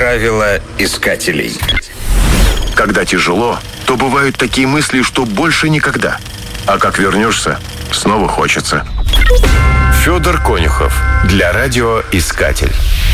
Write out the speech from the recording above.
Правила искателей. Когда тяжело, то бывают такие мысли, что больше никогда. А как вернешься, снова хочется. Федор Конюхов. Для радиоискатель.